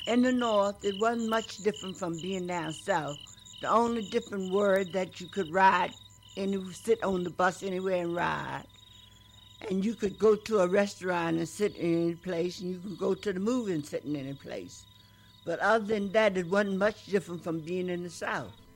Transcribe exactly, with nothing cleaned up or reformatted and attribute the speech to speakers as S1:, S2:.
S1: In the North, it wasn't much different from being down South. The only different word that you could ride and sit on the bus anywhere and ride. And you could go to a restaurant and sit in any place, and you could go to the movie and sit in any place. But other than that, it wasn't much different from being in the South.